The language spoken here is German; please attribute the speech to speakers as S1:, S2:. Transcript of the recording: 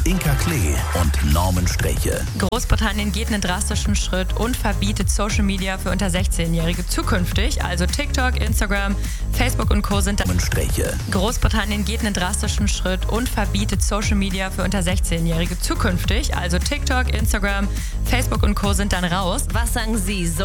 S1: Inka Klee und Norman Streche.
S2: Großbritannien geht einen drastischen Schritt und verbietet Social Media für unter 16-Jährige zukünftig. Also TikTok, Instagram, Facebook und Co. sind
S1: Norman Streche.
S2: Großbritannien geht einen drastischen Schritt und verbietet Social Media für unter 16-Jährige zukünftig. Also TikTok, Instagram, Facebook und Co. sind dann raus.
S3: Was sagen Sie?